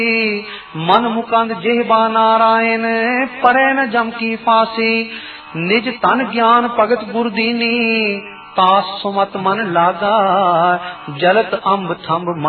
मन मुकंद जिह्वा नारायण परे न जम की फांसी। निज तन ज्ञान भगत गुर दीनी तास सुमत मन लागा जलत अम्ब थम्ब